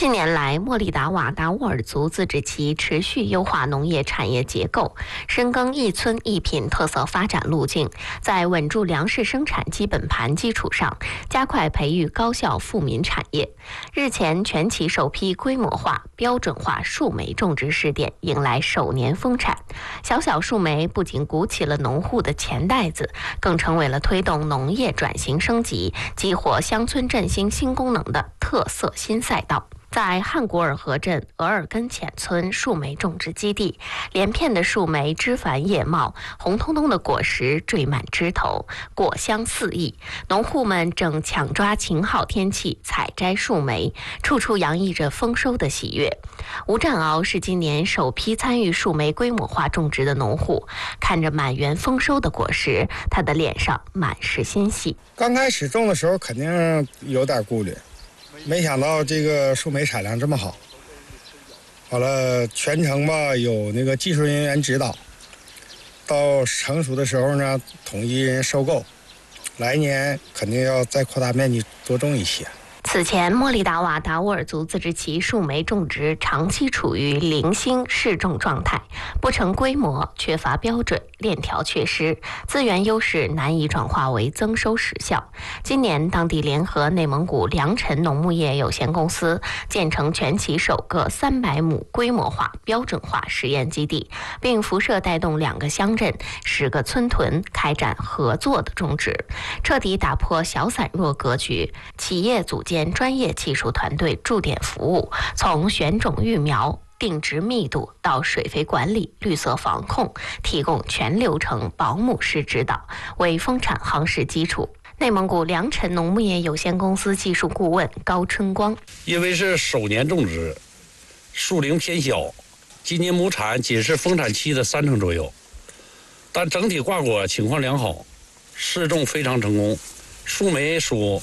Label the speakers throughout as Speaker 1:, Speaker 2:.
Speaker 1: 近年来，莫里达瓦达沃尔族自治旗持续优化农业产业结构，深耕一村一品特色发展路径，在稳住粮食生产基本盘基础上，加快培育高效富民产业。日前，全旗首批规模化、标准化树莓种植试点迎来首年丰产。小小树莓不仅鼓起了农户的钱袋子，更成为了推动农业转型升级、激活乡村振兴新功能的特色新赛道。在汉果尔河镇额尔根浅村树莓种植基地，连片的树莓枝繁叶茂，红彤彤的果实缀满枝头，果香四溢。农户们正抢抓晴好天气采摘树莓，处处洋溢着丰收的喜悦。吴占鳌是今年首批参与树莓规模化种植的农户，看着满园丰收的果实，他的脸上满是欣喜。
Speaker 2: 刚开始种的时候肯定有点顾虑，没想到这个树莓产量这么好。好了，全程吧有那个技术人员指导，到成熟的时候呢，统一人收购。来年肯定要再扩大面积多种一些。
Speaker 1: 此前，莫里达瓦达沃尔族自治旗树莓种植长期处于零星试种状态，不成规模，缺乏标准，链条缺失，资源优势难以转化为增收实效。今年，当地联合内蒙古良辰农牧业有限公司建成全旗首个300亩规模化、标准化实验基地，并辐射带动2个乡镇、10个村屯开展合作的种植，彻底打破小散弱格局。企业组建专业技术团队驻点服务，从选种育苗、定植密度到水肥管理、绿色防控，提供全流程保姆式指导，为丰产夯实基础。内蒙古良辰农牧业有限公司技术顾问高春光：
Speaker 3: 因为是首年种植，树龄偏小，今年亩产仅是丰产期的30%左右，但整体挂果情况良好，试种非常成功。树莓属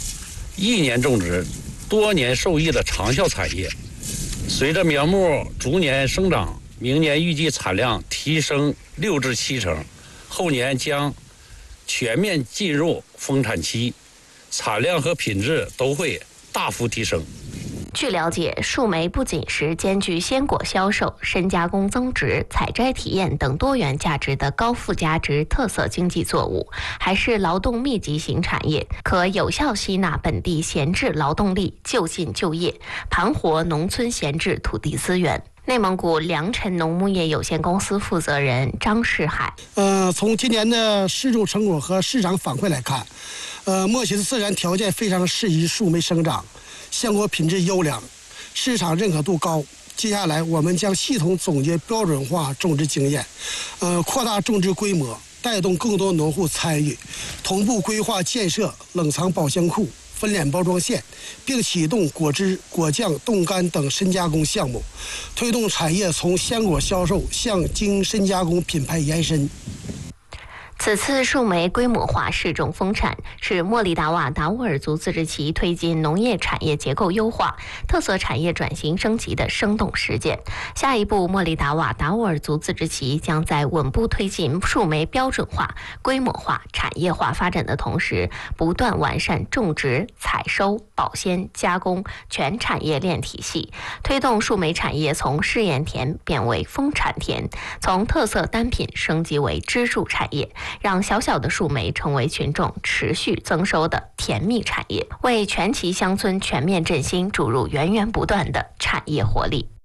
Speaker 3: 1年种植、多年受益的长效产业。随着苗木逐年生长，明年预计产量提升6至7成，后年将全面进入丰产期，产量和品质都会大幅提升。
Speaker 1: 据了解，树莓不仅是兼具鲜果销售、深加工增值、采摘体验等多元价值的高附加值特色经济作物，还是劳动密集型产业，可有效吸纳本地闲置劳动力，就近就业，盘活农村闲置土地资源。内蒙古良辰农牧业有限公司负责人张世海：
Speaker 4: 从今年的试种成果和市场反馈来看，莫西的自然条件非常适宜树莓生长，鲜果品质优良，市场认可度高。接下来我们将系统总结标准化种植经验，扩大种植规模，带动更多农户参与，同步规划建设冷藏保鲜库、分拣包装线，并启动果汁、果酱、冻干等深加工项目，推动产业从鲜果销售向精深加工品牌延伸。
Speaker 1: 此次树莓规模化试种丰产，是莫里达瓦达沃尔族自治旗推进农业产业结构优化、特色产业转型升级的生动实践。下一步，莫里达瓦达沃尔族自治旗将在稳步推进树莓标准化、规模化、产业化发展的同时，不断完善种植、采收、保鲜、加工全产业链体系，推动树莓产业从试验田变为丰产田，从特色单品升级为支柱产业，让小小的树莓成为群众持续增收的甜蜜产业，为全旗乡村全面振兴注入源源不断的产业活力。